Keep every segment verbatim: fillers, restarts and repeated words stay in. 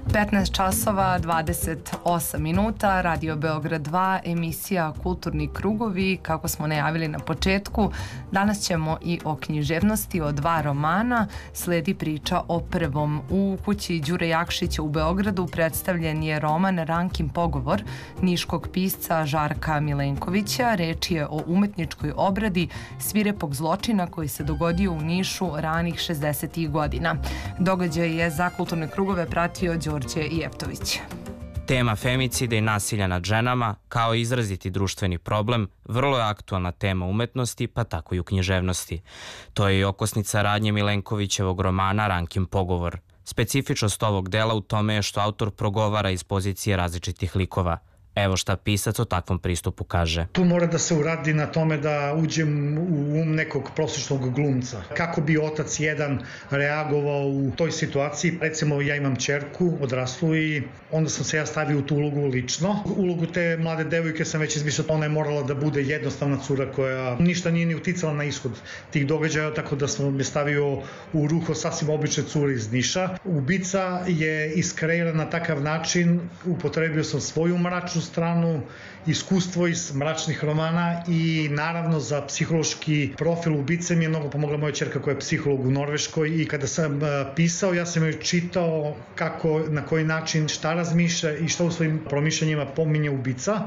petnaest časova dvadeset osam minuta, Radio Beograd dva, emisija Kulturni krugovi. Kako smo najavili na početku, danas ćemo i o književnosti, o dva romana. Sledi priča o prvom. U kući Đure Jakšića u Beogradu predstavljen je roman Rankin pogovor niškog pisca Žarka Milenkovića. Reč je o umetničkoj obradi svirepog zločina koji se dogodio u Nišu ranih šezdesetih godina. Događaj je za Kulturne krugove pratio Đorđe Jeftović. Tema femicida i nasilja nad ženama, kao izraziti društveni problem, vrlo je aktualna tema umetnosti, pa tako i u književnosti. To je i okosnica radnje Milenkovićevog romana Rankin pogovor. Specifičnost ovog dela u tome je što autor progovara iz pozicije različitih likova. Evo šta pisac o takvom pristupu kaže. Tu mora da se uradi na tome da uđem u um nekog prosječnog glumca. Kako bi otac jedan reagovao u toj situaciji? Recimo, ja imam ćerku odraslu i onda sam se ja stavio u tu ulogu lično. Ulogu te mlade devojke sam već izmislio. Ona je morala da bude jednostavna cura koja ništa nije ni uticala na ishod tih događaja, tako da sam me stavio u ruho sasvim obične cure iz Niša. Ubica je iskreiran na takav način, upotrebio sam svoju mračnu stranu, iskustvo iz mračnih romana i naravno za psihološki profil ubice mi je mnogo pomogla moja ćerka koja je psiholog u Norveškoj i kada sam pisao, ja sam joj čitao kako, na koji način, šta razmišlja i šta u svojim promišljanjima pominje ubica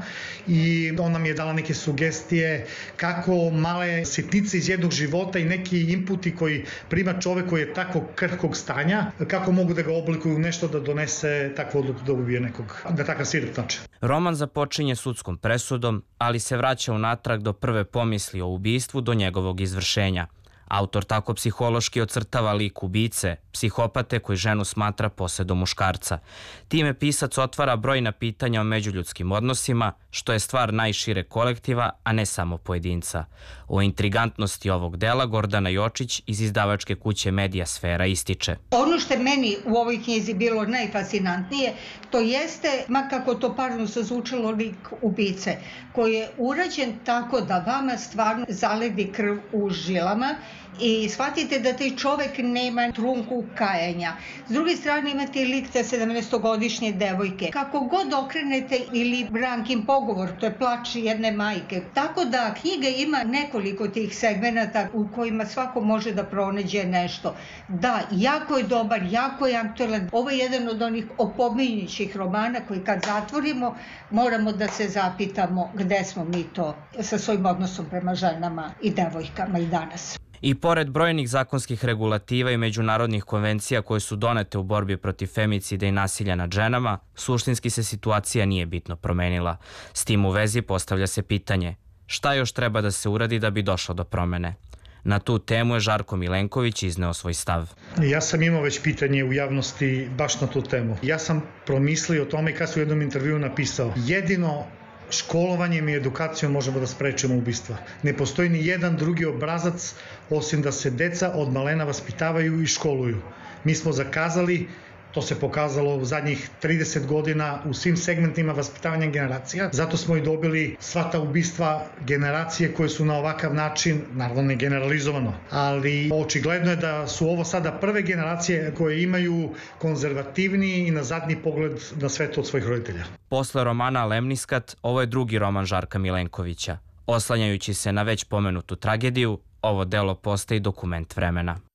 i ona mi je dala neke sugestije kako male sitnice iz jednog života i neki inputi koji prima čovek koji je takvog krhkog stanja, kako mogu da ga oblikuju nešto da donese takvu odluku da ubije nekog, da takav svirep znači. Roman započinje sudskom presudom, ali se vraća unatrag do prve pomisli o ubistvu do njegovog izvršenja. Autor tako psihološki ocrtava lik ubice, psihopate koji ženu smatra posedom muškarca. Time pisac otvara brojna pitanja o međuljudskim odnosima, što je stvar najšire kolektiva, a ne samo pojedinca. O intrigantnosti ovog dela Gordana Jočić iz izdavačke kuće Medija Sfera ističe. Ono što je meni u ovoj knjizi bilo najfascinantnije, to jeste, ma kako to parno zazvučalo, lik ubice, koji je urađen tako da vama stvarno zaledi krv u žilama i shvatite da taj čovek nema trunku kajanja. S druge strane imate i lik te sedamnaestogodišnje devojke. Kako god okrenete, ili Rankin pogovor, to je plač jedne majke. Tako da knjiga ima nekoliko tih segmenata u kojima svako može da pronađe nešto. Da, jako je dobar, jako je aktualan. Ovo je jedan od onih opominjućih romana koji kad zatvorimo moramo da se zapitamo gde smo mi to sa svojim odnosom prema ženama i devojkama i danas. I pored brojnih zakonskih regulativa i međunarodnih konvencija koje su donete u borbi protiv femicida i nasilja nad ženama, suštinski se situacija nije bitno promenila. S tim u vezi postavlja se pitanje šta još treba da se uradi da bi došlo do promene. Na tu temu je Žarko Milenković izneo svoj stav. Ja sam imao već pitanje u javnosti baš na tu temu. Ja sam promislio o tome i kad sam u jednom intervjuu napisao jedino školovanjem i edukacijom možemo da sprečimo ubistva. Ne postoji ni jedan drugi obrazac osim da se deca od malena vaspitavaju i školuju. Mi smo zakazali, to se pokazalo u zadnjih trideset godina u svim segmentima vaspitavanja generacija. Zato smo i dobili sva ta ubistva generacije koje su na ovakav način, naravno ne generalizovano, ali očigledno je da su ovo sada prve generacije koje imaju konzervativniji i na zadnji pogled na svet od svojih roditelja. Posle romana Lemniskat, ovo je drugi roman Žarka Milenkovića. Oslanjajući se na već pomenutu tragediju, ovo delo postaje dokument vremena.